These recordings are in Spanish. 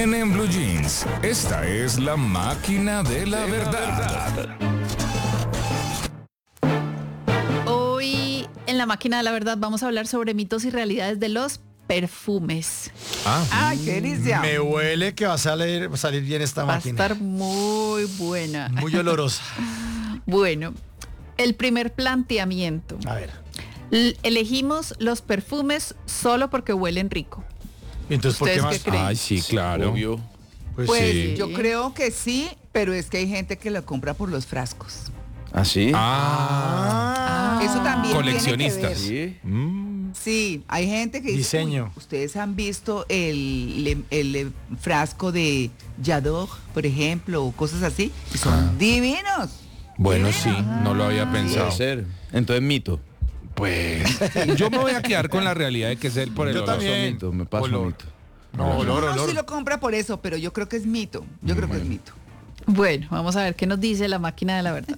En Blue Jeans, esta es la máquina de la verdad. Hoy en la máquina de la verdad vamos a hablar sobre mitos y realidades de los perfumes. ¡Ay, qué delicia! Me huele que va a salir bien esta Va a máquina. estar muy buena. Muy olorosa. Bueno, el primer planteamiento. A ver. Elegimos los perfumes solo porque huelen rico. Entonces, ¿por qué ¿Ustedes más? qué creen? Ay, sí, claro. Obvio. Pues, Pues sí. yo creo que sí, pero es que hay gente que lo compra por los frascos. ¿Ah, sí? Eso también Coleccionistas. tiene que ver. Sí. Sí, hay gente que dice, Diseño. "Uy, ustedes han visto el frasco de Yador, por ejemplo, o cosas así, y son divinos. Bueno, Divinos. sí, no lo había pensado. Puede ser. Entonces mito. Pues yo me voy a quedar con la realidad de que es por el Yo olor. también. Mito, me paso Olor. mito. No, olor, Uno olor. sí lo compra por eso, pero yo creo que es mito. Yo creo que es mito. Bueno, vamos a ver qué nos dice la máquina de la verdad.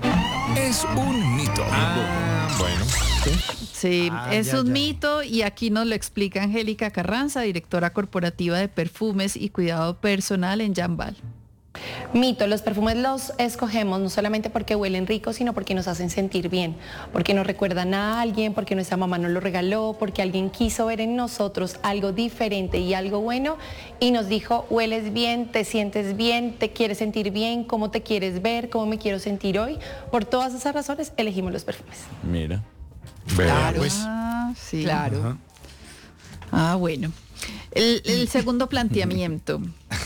Es un mito. Bueno, Sí, es ya, un ya. mito y aquí nos lo explica Angélica Carranza, directora corporativa de perfumes y cuidado personal en Jambal. Mito, los perfumes los escogemos no solamente porque huelen ricos, sino porque nos hacen sentir bien, porque nos recuerdan a alguien, porque nuestra mamá nos lo regaló, porque alguien quiso ver en nosotros algo diferente y algo bueno y nos dijo, hueles bien, te sientes bien, te quieres sentir bien, cómo te quieres ver, cómo me quiero sentir hoy. Por todas esas razones elegimos los perfumes. Mira. vea, Claro. pues. Ah, sí. Claro. Ah, bueno. El segundo planteamiento.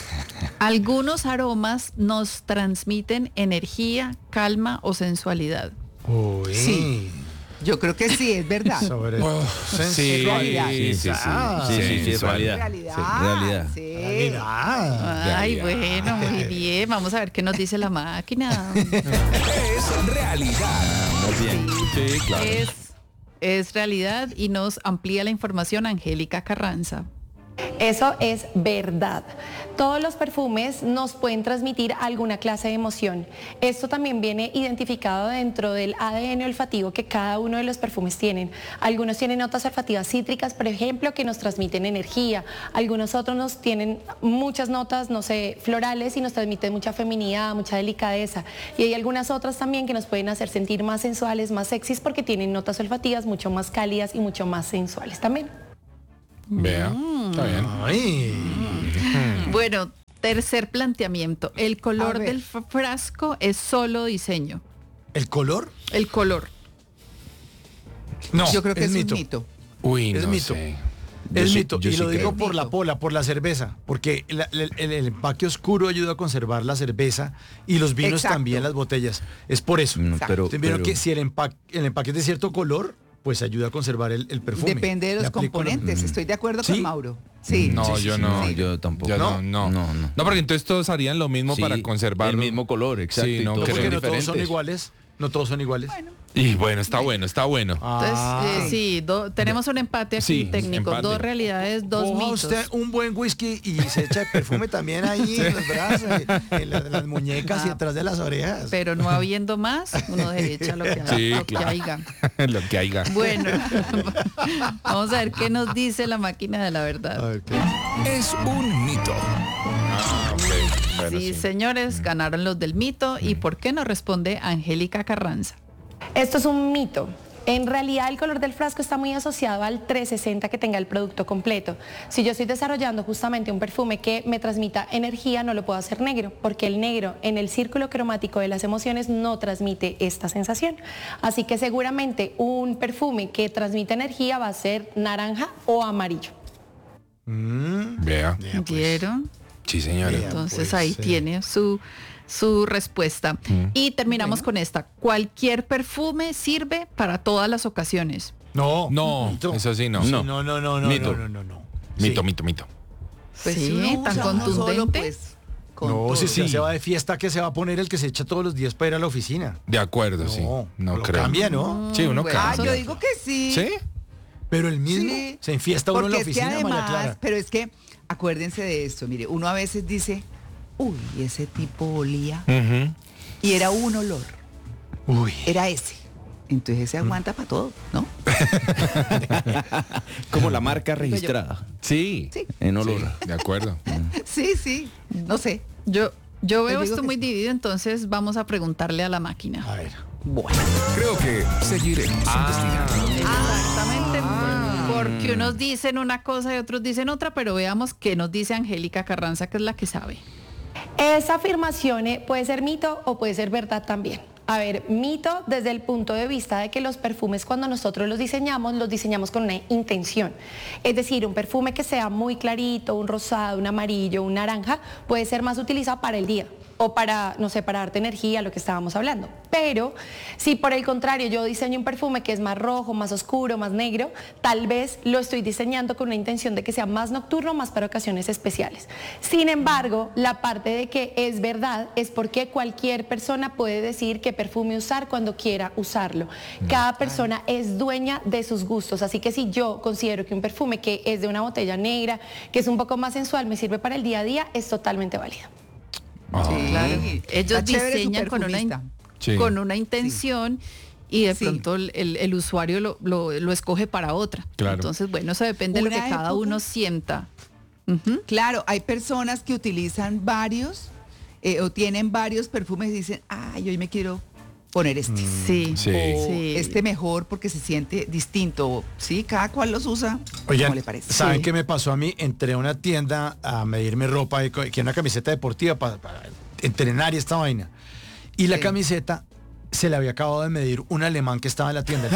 Algunos aromas nos transmiten energía, calma o sensualidad. Uy. Sí. Yo creo que sí, es verdad. Sobre Sí, Realidad. sí, sí, Ah, sí, realidad. Realidad. Sí, realidad. Sí. Realidad. Ay, Realidad. bueno, muy bien. Vamos a ver qué nos dice la máquina. Es realidad. Muy bien. Sí, claro. Es realidad y nos amplía la información Angélica Carranza. Eso es verdad. Todos los perfumes nos pueden transmitir alguna clase de emoción. Esto también viene identificado dentro del ADN olfativo que cada uno de los perfumes tienen. Algunos tienen notas olfativas cítricas, por ejemplo, que nos transmiten energía. Algunos otros nos tienen muchas notas, no sé, florales y nos transmiten mucha feminidad, mucha delicadeza. Y hay algunas otras también que nos pueden hacer sentir más sensuales, más sexys, porque tienen notas olfativas mucho más cálidas y mucho más sensuales también. Vea, está bien. Ay. Bueno, tercer planteamiento. El color A ver. del frasco es solo diseño. ¿El color? El color. No, Yo creo que es mito. un mito. Uy, Es no mito. sé. Es Yo sí- mito. yo Y sí lo digo creo. por la pola, por la cerveza. Porque el empaque oscuro ayuda a conservar la cerveza y los vinos Exacto. también, las botellas. Es por eso. No, Exacto. pero, Ustedes vieron pero- que si el empaque es de cierto color, pues ayuda a conservar el perfume. Depende de Le los aplico lo- componentes. Estoy de acuerdo ¿Sí? con Mauro. Sí. No, Sí, yo sí, no. no, yo tampoco. Yo no, No, no. no. No, porque entonces todos harían lo mismo Sí, para conservar el mismo color, exacto. Sí, y no todos creo. Porque son no todos son diferentes. iguales. No todos son iguales. Y bueno, está bueno, está bueno. Entonces, Ah. sí, tenemos un empate aquí Sí, técnico. empate. Dos realidades, dos Coja mitos. usted un buen whisky y se echa el perfume también ahí en los brazos, en las muñecas y detrás de las orejas. Pero no habiendo más, uno derecha lo que, Sí, lo que claro. haya. Lo que haya. Bueno, vamos a ver qué nos dice la máquina de la verdad. Ok. Es un mito. Bueno, Sí, sí. señores, ganaron los del mito. ¿Y por qué nos responde Angélica Carranza? Esto es un mito. En realidad el color del frasco está muy asociado al 360 que tenga el producto completo. Si yo estoy desarrollando justamente un perfume que me transmita energía, no lo puedo hacer negro, porque el negro en el círculo cromático de las emociones no transmite esta sensación. Así que seguramente un perfume que transmite energía va a ser naranja o amarillo. Vea. ¿Vieron? Sí, señora. Vea. Entonces pues, ahí sí. tiene su respuesta. Y terminamos con esta. Cualquier perfume sirve para todas las ocasiones. No. No, Mito. eso sí no. Sí, no. Mito. No. Mito, Sí. mito, mito. Pues Sí, si uno tan usa uno solo, contundente. pues, con No, todo. si se va de fiesta, ¿qué se va a poner el que se echa todos los días para ir a la oficina? De acuerdo, sí. No lo creo. cambia, ¿no? Sí, uno Bueno, cambia. yo digo que sí. ¿Sí? Pero el mismo Sí. se enfiesta uno en la Porque es que oficina, María además, Clara. pero es que acuérdense de esto, mire, uno a veces dice, uy, ese tipo olía, Ujú. y era un olor, Uy. era ese. Entonces ese aguanta para todo, ¿no? Como la marca registrada Sí. Sí. en olor. Sí, de acuerdo. Sí, sí, no sé. Yo veo digo esto que muy sí. dividido, entonces vamos a preguntarle a la máquina. A ver. Bueno. Creo que seguiremos investigando. Exactamente, porque unos dicen una cosa y otros dicen otra, pero veamos qué nos dice Angélica Carranza, que es la que sabe. Esa afirmación puede ser mito o puede ser verdad también. A ver, mito desde el punto de vista de que los perfumes cuando nosotros los diseñamos con una intención. Es decir, un perfume que sea muy clarito, un rosado, un amarillo, un naranja, puede ser más utilizado para el día o para, no sé, para darte energía, lo que estábamos hablando. Pero si por el contrario yo diseño un perfume que es más rojo, más oscuro, más negro, tal vez lo estoy diseñando con una intención de que sea más nocturno, más para ocasiones especiales. Sin embargo, la parte de que es verdad es porque cualquier persona puede decir qué perfume usar cuando quiera usarlo. Cada persona es dueña de sus gustos, así que si yo considero que un perfume que es de una botella negra, que es un poco más sensual, me sirve para el día a día, es totalmente válido. Sí, Claro. Ellos Ellos diseñan con Sí. con una intención y de Sí. pronto el usuario lo escoge para otra. Claro. Entonces, bueno, eso depende de lo Una que cada época- uno sienta. Claro, hay personas que utilizan varios o tienen varios perfumes y dicen, ay, hoy me quiero poner este. Sí, Sí. O sí. este mejor porque se siente distinto. Sí, cada cual los usa Oigan, como le parece. ¿saben Sí. qué me pasó a mí? Entré a una tienda a medirme ropa, y quiero una camiseta deportiva para entrenar y esta vaina. Y la Sí. camiseta se le había acabado de medir un alemán que estaba en la tienda.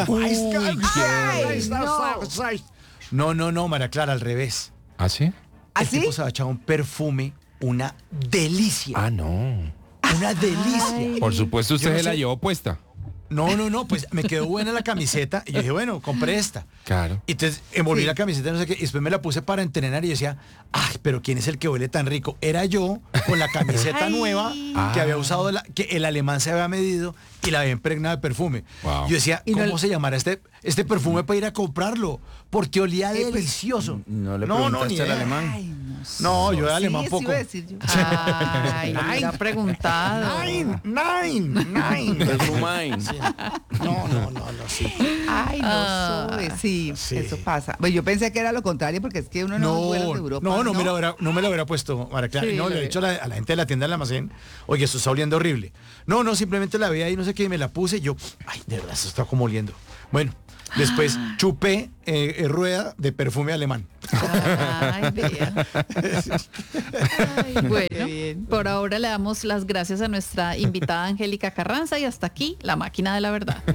No, María Clara, al revés. ¿Ah, sí? El ¿Así? tipo se había echado un perfume, una delicia. Ah, no. Una delicia. Por supuesto, usted Yo no se la sé. llevó puesta. No, pues me quedó buena la camiseta y yo dije, bueno, compré esta. Claro. Y entonces envolví Sí. la camiseta, no sé qué, y después me la puse para entrenar y decía, ay, pero ¿quién es el que huele tan rico? Era yo con la camiseta nueva que había usado, que el alemán se había medido y la había impregnado de perfume. Wow. Yo decía, Y no- ¿cómo se llamará este perfume para ir a comprarlo? Porque olía pues, delicioso. ¿No le ni preguntaste al idea. alemán? Ay, no sé. No, yo de Sí, alemán eso poco. iba a decir yo. Ay, no me ha preguntado. Nine. Perfumain. No, sí. Ay, no, Zoe, sí, Sí. eso pasa. Pues yo pensé que era lo contrario porque es que uno no vuela de Europa. No me lo hubiera puesto, María Clara. Sí, No, le he dicho a la gente de la tienda del almacén, oye, esto está oliendo horrible. No, simplemente la vi ahí, no sé qué, y me la puse y yo, ay, de verdad, esto está como oliendo. Bueno, después chupé rueda de perfume alemán. Ay, vea. Ay, bueno, bien. por ahora le damos las gracias a nuestra invitada Angélica Carranza y hasta aquí la máquina de la verdad.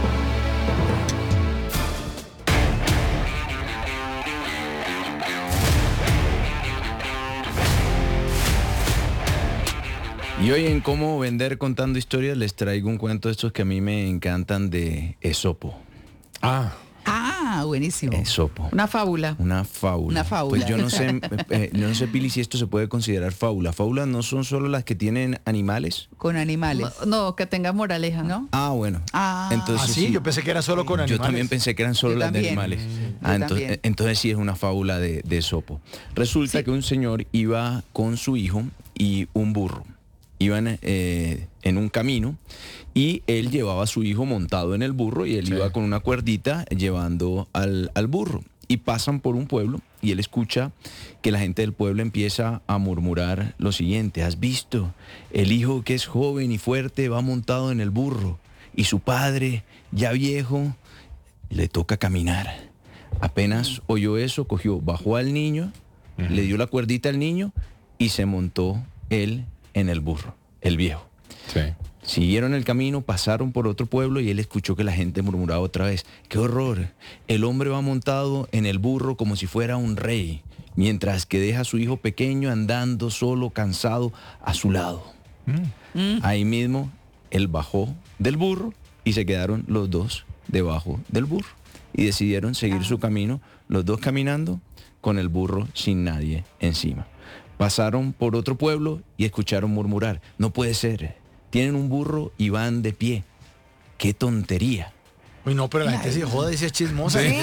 Y hoy en Cómo Vender Contando Historias les traigo un cuento de estos que a mí me encantan de Esopo. Ah, Ah, buenísimo. Esopo. Una fábula. Una fábula. Una fábula. Pues yo no sé, Pili, si esto se puede considerar fábula. Fábulas no son solo las que tienen animales. Con animales. No, que tenga moraleja, ¿no? Ah, bueno. Ah. Entonces, Sí, yo pensé que era solo con Yo animales. también pensé que eran solo Yo las de también. animales. Yo también. Entonces sí es una fábula de Esopo. Resulta que un señor iba con su hijo y un burro. Iban en un camino y él llevaba a su hijo montado en el burro y él iba con una cuerdita llevando al burro. Y pasan por un pueblo y él escucha que la gente del pueblo empieza a murmurar lo siguiente: ¿has visto? El hijo que es joven y fuerte va montado en el burro y su padre, ya viejo, le toca caminar. Apenas oyó eso, bajó al niño, le dio la cuerdita al niño y se montó él en el burro, el viejo. sí. Siguieron el camino, pasaron por otro pueblo y él escuchó que la gente murmuraba otra vez: ¡qué horror! El hombre va montado en el burro como si fuera un rey, mientras que deja a su hijo pequeño andando solo, cansado, a su lado. Ahí mismo, él bajó del burro y se quedaron los dos debajo del burro. Y decidieron seguir su camino, los dos caminando con el burro sin nadie encima. Pasaron por otro pueblo y escucharon murmurar: no puede ser, tienen un burro y van de pie. ¡Qué tontería! Uy, no, pero la gente se joda y se es chismosa. Sí.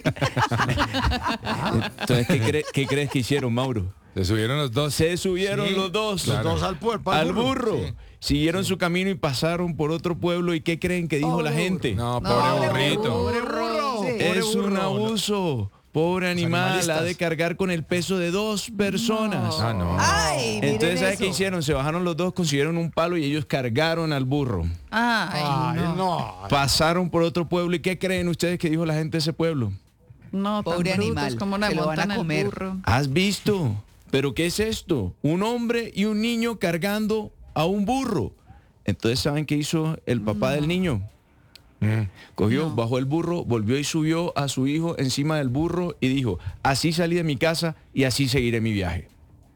Entonces, ¿qué crees que hicieron, Mauro? Se subieron los dos. Se subieron Sí, los dos. Los dos al puerpo. Al burro. Sí. Siguieron su camino y pasaron por otro pueblo. ¿Y qué creen que dijo la gente? No, pobre burrito. Pobre burro. Sí. Es un abuso. Pobre animal, animalistas. ha de cargar con el peso de 2 personas. Ah, no. Ay, miren Entonces, ¿sabes eso. qué hicieron? Se bajaron los dos, consiguieron un palo y ellos cargaron al burro. Ay, Ay, no. no. Pasaron por otro pueblo y ¿qué creen ustedes que dijo la gente de ese pueblo? No, tan Pobre brutos, animal, como le se lo van a montan el comer. burro. ¿Has visto? ¿Pero qué es esto? Un hombre y un niño cargando a un burro. Entonces, ¿saben qué hizo el papá del niño? Cogió, bajó el burro, volvió y subió a su hijo encima del burro y dijo, así salí de mi casa y así seguiré mi viaje.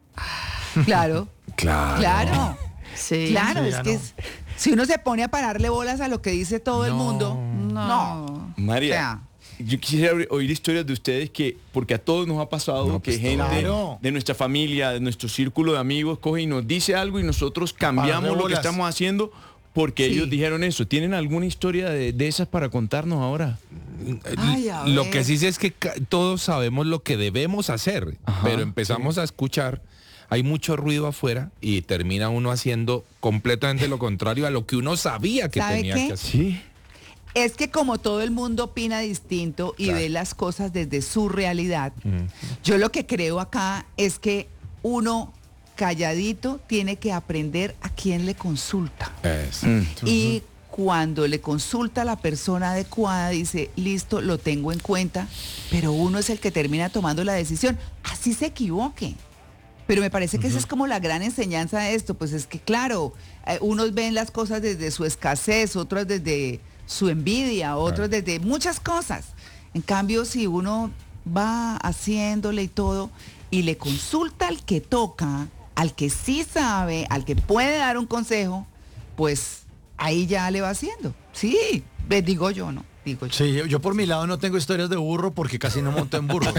Claro, claro. Sí. Claro, Sí, es ya que no. si uno se pone a pararle bolas a lo que dice todo el mundo, No. María, O sea, yo quisiera oír historias de ustedes porque a todos nos ha pasado No, que pues, gente claro. de nuestra familia, de nuestro círculo de amigos, coge y nos dice algo y nosotros cambiamos lo que bolas. estamos haciendo porque Sí. ellos dijeron eso. ¿Tienen alguna historia de esas para contarnos ahora? Ay, a Lo ver. que sí sé es que todos sabemos lo que debemos hacer, Ajá, pero empezamos a escuchar, hay mucho ruido afuera y termina uno haciendo completamente lo contrario a lo que uno sabía que ¿Sabe tenía qué? que hacer. Sí. es que como todo el mundo opina distinto y ve las cosas desde su realidad, yo lo que creo acá es que uno calladito tiene que aprender a quién le consulta. Eso. Y cuando le consulta a la persona adecuada, dice, listo, lo tengo en cuenta, pero uno es el que termina tomando la decisión. Así se equivoque. Pero me parece que esa es como la gran enseñanza de esto, pues es que claro, unos ven las cosas desde su escasez, otros desde su envidia, otros desde muchas cosas. En cambio, si uno va haciéndole y todo, y le consulta al que toca, al que sí sabe, al que puede dar un consejo, pues ahí ya le va haciendo. Sí, digo yo, ¿no? Digo yo. Sí, yo por mi lado no tengo historias de burro porque casi no monto en burro.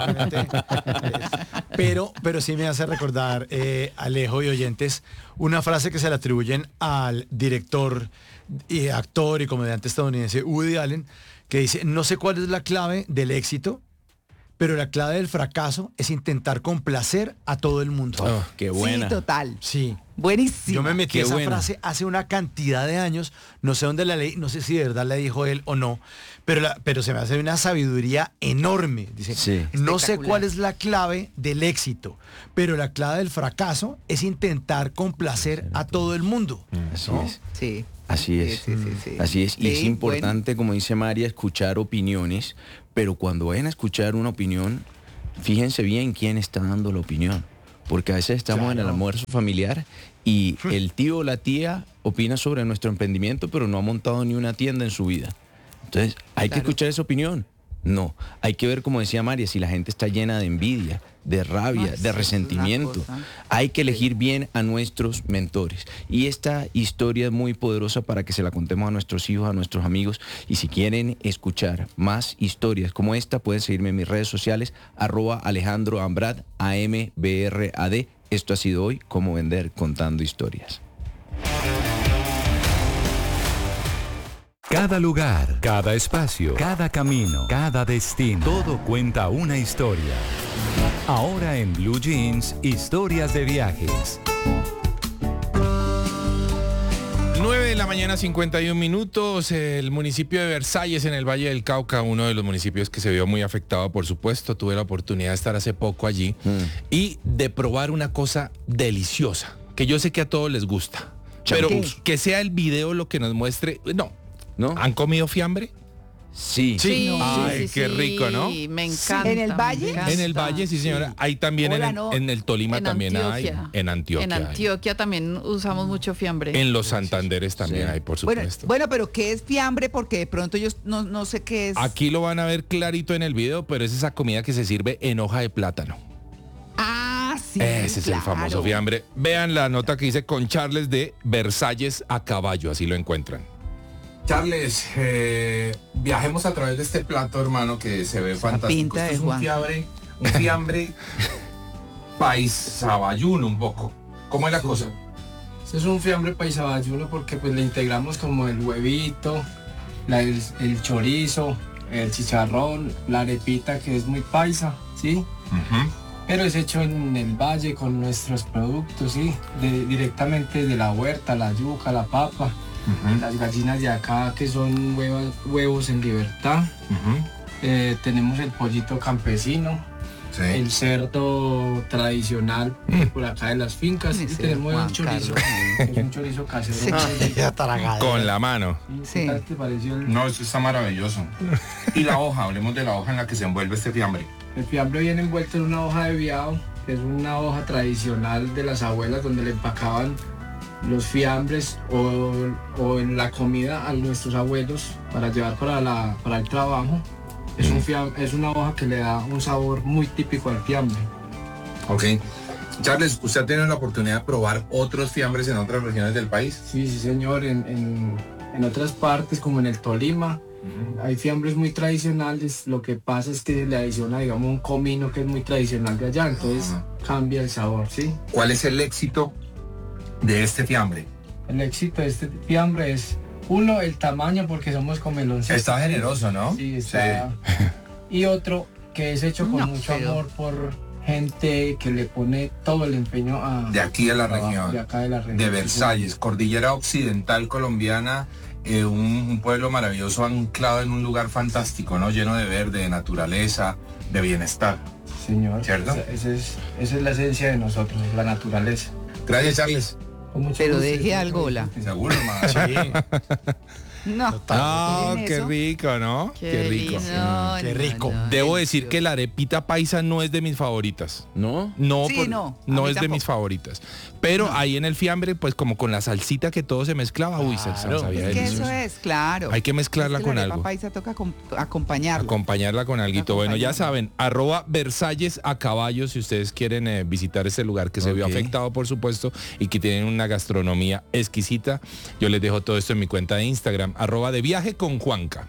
pero sí me hace recordar, Alejo y oyentes, una frase que se le atribuyen al director y actor y comediante estadounidense Woody Allen, que dice, no sé cuál es la clave del éxito, pero la clave del fracaso es intentar complacer a todo el mundo. Oh, qué buena. Sí, total. Sí. Buenísimo. Yo me metí Qué esa buena. frase hace una cantidad de años, no sé dónde la leí, no sé si de verdad la dijo él o no, pero se me hace una sabiduría enorme. Dice, Sí. no sé Espectacular. cuál es la clave del éxito, pero la clave del fracaso es intentar complacer a todo el mundo. Así ¿no? es. Sí. Así es. Sí, sí, sí. Así es. Y Sí, es importante, como dice María, escuchar opiniones, pero cuando vayan a escuchar una opinión, fíjense bien quién está dando la opinión. Porque a veces estamos en el Claro. almuerzo familiar y el tío o la tía opina sobre nuestro emprendimiento, pero no ha montado ni una tienda en su vida. Entonces, ¿hay que Claro. escuchar esa opinión? No. Hay que ver, como decía María, si la gente está llena de envidia, de rabia, Ay, sí, de es una resentimiento. cosa. Hay que elegir bien a nuestros mentores. Y esta historia es muy poderosa para que se la contemos a nuestros hijos, a nuestros amigos. Y si quieren escuchar más historias como esta, pueden seguirme en mis redes sociales, @AlejandroAmbrad, AMBRAD. Esto ha sido hoy, Cómo Vender Contando Historias. Cada lugar, cada espacio, cada camino, cada destino. Todo cuenta una historia. Ahora en Blue Jeans, historias de viajes. 9 de la mañana, 51 minutos. El municipio de Versalles, en el Valle del Cauca, uno de los municipios que se vio muy afectado, por supuesto. Tuve la oportunidad de estar hace poco allí y de probar una cosa deliciosa, que yo sé que a todos les gusta. Pero Champús. que sea el video lo que nos muestre. ¿No? ¿Han comido fiambre? Sí. Sí, Ay, sí, qué sí, rico, ¿no? Me encanta. ¿En el me Valle? encanta. En el Valle, sí señora. Hay también Hola, en, no. en el Tolima En también Antioquia. hay. En Antioquia. En hay. Antioquia también usamos mucho fiambre. En los Santanderes también Sí. hay, por Bueno, supuesto. bueno, pero ¿qué es fiambre? Porque de pronto yo no sé qué es. Aquí lo van a ver clarito en el video, pero es esa comida que se sirve en hoja de plátano. Ah, sí. Ese es el claro. famoso fiambre. Vean la nota que dice con Charles de Versalles a caballo, así lo encuentran. Charles, viajemos a través de este plato, hermano, que se ve fantástico. pinta de Esto es Juan. un fiambre paisabayuno un poco. ¿Cómo es la cosa? Este es un fiambre paisabayuno porque pues le integramos como el huevito, el chorizo, el chicharrón, la arepita que es muy paisa, ¿sí? Pero es hecho en el valle con nuestros productos, ¿sí? Directamente de la huerta, la yuca, la papa, las gallinas de acá que son huevos en libertad. tenemos el pollito campesino, Sí. el cerdo tradicional por acá de las fincas, y tenemos el chorizo, que es un chorizo casero. Sí. Ya taragada. Con la mano. Sí. ¿Qué tal te pareció el... No, eso está maravilloso. Y la hoja, hablemos de la hoja en la que se envuelve este fiambre. El fiambre viene envuelto en una hoja de viado, que es una hoja tradicional de las abuelas donde le empacaban los fiambres o en la comida a nuestros abuelos para llevar para el trabajo. Es una hoja que le da un sabor muy típico al fiambre. Ok. Charles, ¿usted ha tenido la oportunidad de probar otros fiambres en otras regiones del país? Sí, señor, en otras partes como en el Tolima, hay fiambres muy tradicionales. Lo que pasa es que se le adiciona, digamos, un comino que es muy tradicional de allá, entonces cambia el sabor, ¿sí? ¿Cuál es el éxito de este fiambre? El éxito de este fiambre es, uno, el tamaño, porque somos comelonceros. Está generoso, ¿no? Sí, está. Sí. Y otro, que es hecho con mucho amor por gente que le pone todo el empeño a... De aquí de la región. De acá de la región. De Versalles, Cordillera Occidental colombiana, un pueblo maravilloso anclado en un lugar fantástico, ¿no? Lleno de verde, de naturaleza, de bienestar. Señor. ¿Cierto? Esa es la esencia de nosotros, la naturaleza. Gracias, Charles. Pero deje algo, hola. Seguro, más. Sí. No. Ah, ¿Miren qué eso? rico, ¿no? Qué rico. Qué rico. Debo decir que la arepita paisa no es de mis favoritas. ¿No? No, Sí, no, a no mí es de mis tampoco. favoritas. Pero ahí en el fiambre, pues como con la salsita que todo se mezclaba, uy, se Claro. sabía Es que delicioso. eso es, claro. Hay que mezclarla Es que con la arepa algo. paisa toca acompañarla. Acompañarla con alguito. Bueno, ya Acompañarla. saben, @Versalles a caballo si ustedes quieren visitar ese lugar que se vio Ok. afectado, por supuesto, y que tienen una gastronomía exquisita. Yo les dejo todo esto en mi cuenta de Instagram, @de viaje con Juanca.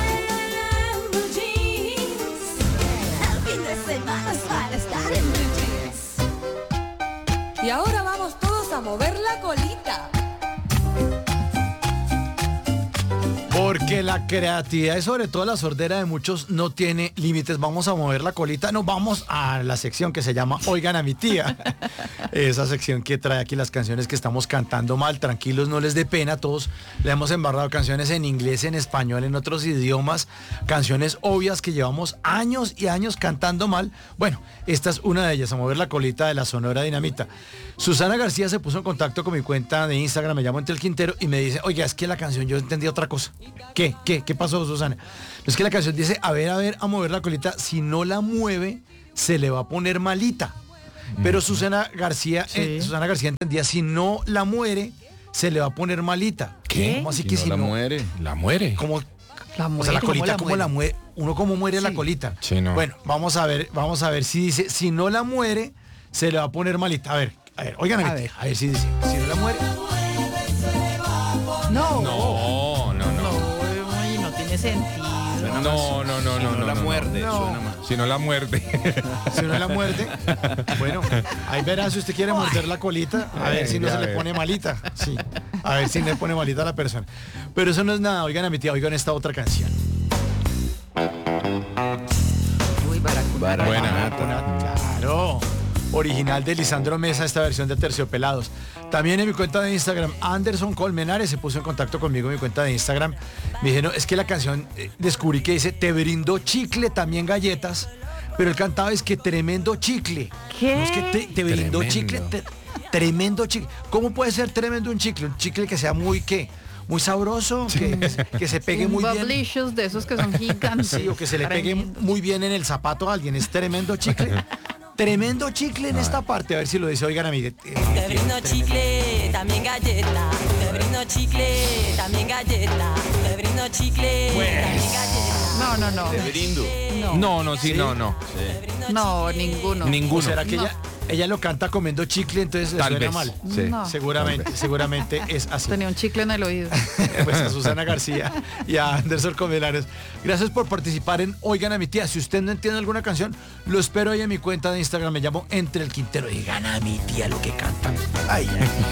Y ahora vamos todos a mover la colita. Porque la creatividad y sobre todo la sordera de muchos no tiene límites. Vamos a mover la colita. Nos vamos a la sección que se llama Oigan a mi tía. Esa sección que trae aquí las canciones que estamos cantando mal. Tranquilos, no les dé pena. Todos le hemos embarrado canciones en inglés, en español, en otros idiomas. Canciones obvias que llevamos años y años cantando mal. Bueno, esta es una de ellas, a mover la colita de la Sonora Dinamita. Susana García se puso en contacto con mi cuenta de Instagram, me llamo Entre el Quintero y me dice, oiga, es que la canción yo entendí otra cosa. ¿Qué pasó, Susana? Es que la canción dice, a ver, a mover la colita, si no la mueve, se le va a poner malita. Pero Susana García entendía, si no la muere, se le va a poner malita. ¿Qué? ¿Cómo así Si que no si la no? muere. La muere. ¿Cómo? La O muere, sea, la colita, ¿cómo ¿cómo la muere? Uno cómo muere la Sí. colita. Sí, no. Bueno, vamos a ver si dice, si no la muere, se le va a poner malita. A ver, oigan a ver si dice, si no la muere. No. No. Uy, no tiene sentido. No. No la muerde, no. suena más. Si no la muerde. Si no la muerde, bueno, ahí verá si usted quiere morder la colita, a ver si no Ya se le ver. pone malita. Sí, a ver si le pone malita a la persona. Pero eso no es nada, oigan a mi tía, oigan esta otra canción. Uy, Baracuna. Buena. Claro. Original de Lisandro Mesa, esta versión de Terciopelados. También en mi cuenta de Instagram, Anderson Colmenares se puso en contacto conmigo en mi cuenta de Instagram. Me dijeron, es que la canción descubrí que dice, te brindo chicle, también galletas. Pero él cantaba es que tremendo chicle. ¿Qué? No es que te brindó Tremendo. chicle, tremendo chicle. ¿Cómo puede ser tremendo un chicle? Un chicle que sea muy, ¿qué? Muy sabroso, que se pegue Un muy bien. Bubblicious de esos que son gigantes. Sí, o que se le pegue Tremendo. muy bien en el zapato a alguien. Es tremendo chicle. Tremendo chicle en esta parte. A ver si lo dice. Oigan a mí. Te brindo chicle, también galleta. Te brindo chicle, también galleta. Te brindo chicle, también galleta. No. Te brindo. No. No, ninguno. Ninguno. ¿O será que ella lo canta comiendo chicle, entonces le Tal suena vez. mal? Sí. No. Seguramente es así. Tenía un chicle en el oído. Pues a Susana García y a Anderson Comelares. Gracias por participar en Oigan a mi tía. Si usted no entiende alguna canción, lo espero ahí en mi cuenta de Instagram. Me llamo Entre el Quintero. Oigan a mi tía lo que canta. Ay.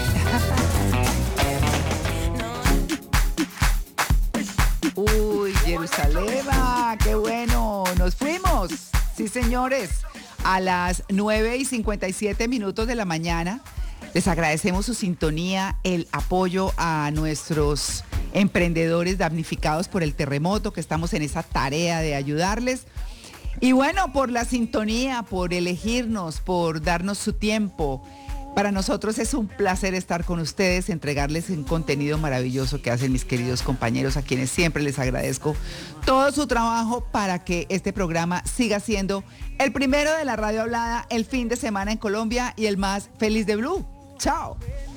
Uy, Jerusalén, qué bueno. Nos fuimos. Sí, señores. A las 9:57 de la mañana. Les agradecemos su sintonía, el apoyo a nuestros emprendedores damnificados por el terremoto, que estamos en esa tarea de ayudarles. Y bueno, por la sintonía, por elegirnos, por darnos su tiempo. Para nosotros es un placer estar con ustedes, entregarles un contenido maravilloso que hacen mis queridos compañeros, a quienes siempre les agradezco todo su trabajo para que este programa siga siendo el primero de la radio hablada el fin de semana en Colombia y el más feliz de Blue. ¡Chao!